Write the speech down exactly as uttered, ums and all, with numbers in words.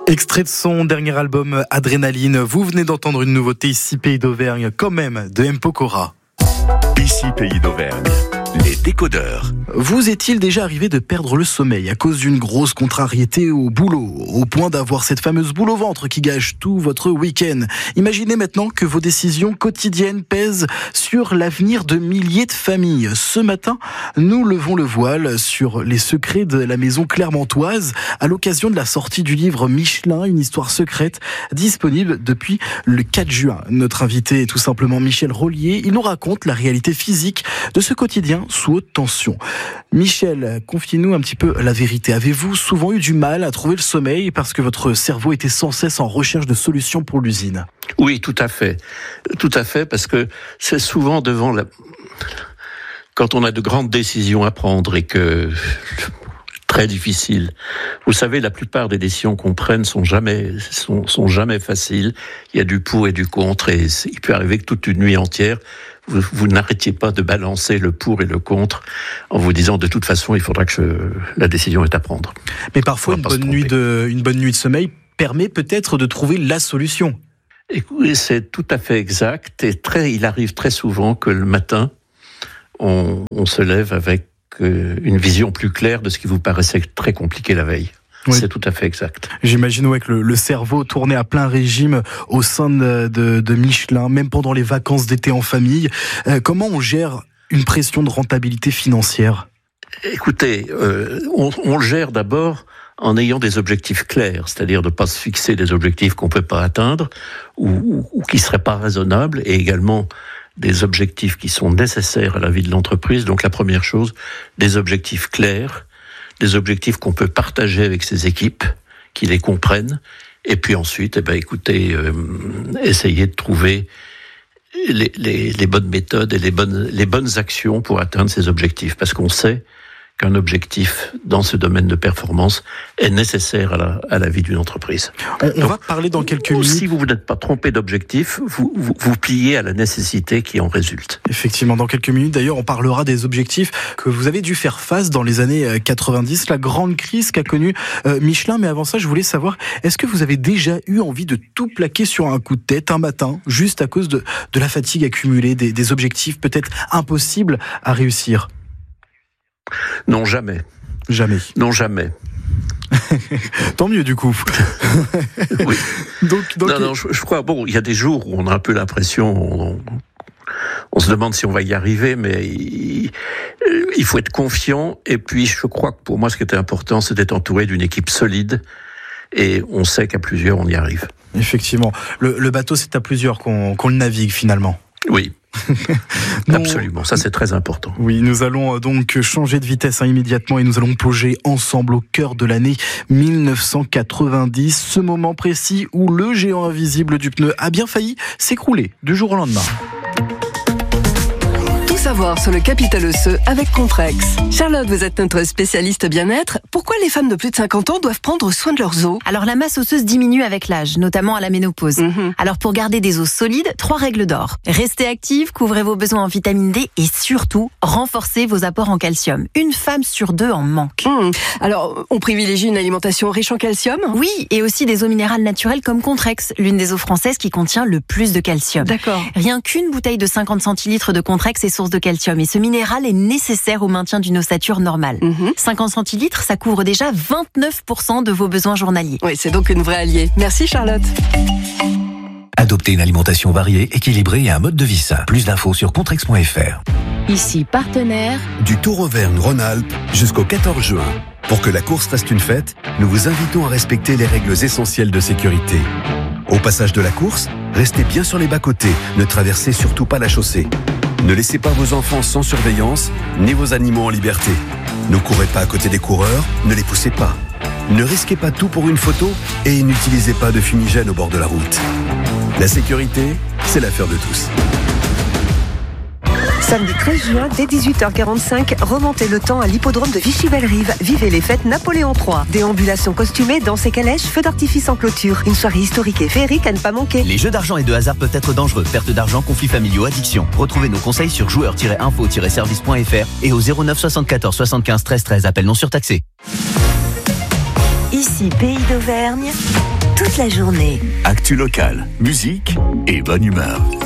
Extrait de son dernier album Adrénaline, vous venez d'entendre une nouveauté ici Pays d'Auvergne, quand même, de M. Pokora. Ici Pays d'Auvergne, les décodeurs. Vous est-il déjà arrivé de perdre le sommeil à cause d'une grosse contrariété au boulot, au point d'avoir cette fameuse boule au ventre qui gâche tout votre week-end? Imaginez maintenant que vos décisions quotidiennes pèsent sur l'avenir de milliers de familles. Ce matin, nous levons le voile sur les secrets de la maison clermontoise à l'occasion de la sortie du livre Michelin, une histoire secrète, disponible depuis le quatre juin. Notre invité est tout simplement Michel Rollier. Il nous raconte la réalité physique de ce quotidien sous haute tension. Michel, confiez-nous un petit peu la vérité. Avez-vous souvent eu du mal à trouver le sommeil parce que votre cerveau était sans cesse en recherche de solutions pour l'usine? Oui, tout à fait. Tout à fait, parce que c'est souvent devant la... Quand on a de grandes décisions à prendre et que... très difficile. Vous savez, la plupart des décisions qu'on prenne sont jamais, sont, sont jamais faciles. Il y a du pour et du contre, et il peut arriver que toute une nuit entière, vous, vous n'arrêtiez pas de balancer le pour et le contre en vous disant de toute façon, il faudra que je, la décision est à prendre. Mais parfois, une bonne, nuit de, une bonne nuit de sommeil permet peut-être de trouver la solution. Écoutez, c'est tout à fait exact, et très, il arrive très souvent que le matin, on, on se lève avec une vision plus claire de ce qui vous paraissait très compliqué la veille. Oui. C'est tout à fait exact. J'imagine ouais, que le, le cerveau tournait à plein régime au sein de, de, de Michelin, même pendant les vacances d'été en famille. Euh, comment on gère une pression de rentabilité financière ? Écoutez, euh, on, on le gère d'abord en ayant des objectifs clairs, c'est-à-dire de ne pas se fixer des objectifs qu'on ne peut pas atteindre ou, ou, ou qui ne seraient pas raisonnables, et également des objectifs qui sont nécessaires à la vie de l'entreprise. Donc la première chose, des objectifs clairs, des objectifs qu'on peut partager avec ses équipes, qui les comprennent, et puis ensuite, eh ben, écoutez, euh, essayez de trouver les, les, les bonnes méthodes et les bonnes, les bonnes actions pour atteindre ces objectifs, parce qu'on sait qu'un objectif dans ce domaine de performance est nécessaire à la, à la vie d'une entreprise. On, on Donc, va parler dans quelques minutes. Si vous n'êtes pas trompé d'objectif, vous, vous, vous pliez à la nécessité qui en résulte. Effectivement, dans quelques minutes, d'ailleurs, on parlera des objectifs que vous avez dû faire face dans les années quatre-vingt-dix, la grande crise qu'a connue euh, Michelin. Mais avant ça, je voulais savoir, est-ce que vous avez déjà eu envie de tout plaquer sur un coup de tête, un matin, juste à cause de, de la fatigue accumulée, des, des objectifs peut-être impossibles à réussir ? Non, jamais. Jamais. Non, jamais. Tant mieux, du coup. Oui. donc, donc... Non, non, je, je crois, bon, il y a des jours où on a un peu l'impression, on, on se demande si on va y arriver, mais il, il faut être confiant. Et puis, je crois que pour moi, ce qui était important, c'est d'être entouré d'une équipe solide. Et on sait qu'à plusieurs, on y arrive. Effectivement. Le, le bateau, c'est à plusieurs qu'on, qu'on le navigue, finalement. Oui. Non, absolument, ça c'est très important. Oui, nous allons donc changer de vitesse hein, immédiatement et nous allons plonger ensemble au cœur de l'année dix-neuf cent quatre-vingt-dix, ce moment précis où le géant invisible du pneu a bien failli s'écrouler du jour au lendemain. Savoir sur le capital osseux avec Contrex. Charlotte, vous êtes notre spécialiste bien-être. Pourquoi les femmes de plus de cinquante ans doivent prendre soin de leurs os ? Alors la masse osseuse diminue avec l'âge, notamment à la ménopause. Mm-hmm. Alors pour garder des os solides, trois règles d'or. Restez active, couvrez vos besoins en vitamine D et surtout, renforcez vos apports en calcium. Une femme sur deux en manque. Mmh. Alors, on privilégie une alimentation riche en calcium ? Oui, et aussi des eaux minérales naturelles comme Contrex, l'une des eaux françaises qui contient le plus de calcium. D'accord. Rien qu'une bouteille de cinquante centilitres de Contrex est source de calcium et ce minéral est nécessaire au maintien d'une ossature normale. Mmh. cinquante centilitres, ça couvre déjà vingt-neuf pour cent de vos besoins journaliers. Oui, c'est donc une vraie alliée. Merci Charlotte. Adoptez une alimentation variée, équilibrée et un mode de vie sain. Plus d'infos sur contrex point f r. Ici partenaire du Tour Auvergne-Rhône-Alpes jusqu'au quatorze juin. Pour que la course reste une fête, nous vous invitons à respecter les règles essentielles de sécurité. Au passage de la course, restez bien sur les bas-côtés, ne traversez surtout pas la chaussée. Ne laissez pas vos enfants sans surveillance, ni vos animaux en liberté. Ne courez pas à côté des coureurs, ne les poussez pas. Ne risquez pas tout pour une photo et n'utilisez pas de fumigène au bord de la route. La sécurité, c'est l'affaire de tous. Samedi treize juin, dès dix-huit heures quarante-cinq, remontez le temps à l'hippodrome de Vichy-Bellerive. Vivez les fêtes Napoléon trois. Déambulation costumée, danse et calèche, feux d'artifice en clôture. Une soirée historique et féerique à ne pas manquer. Les jeux d'argent et de hasard peuvent être dangereux. Perte d'argent, conflits familiaux, addiction. Retrouvez nos conseils sur joueurs tiret info tiret service point f r et au zéro neuf soixante-quatorze soixante-quinze treize treize. Appel non surtaxé. Lucie, pays d'Auvergne, toute la journée. Actu locale, musique et bonne humeur.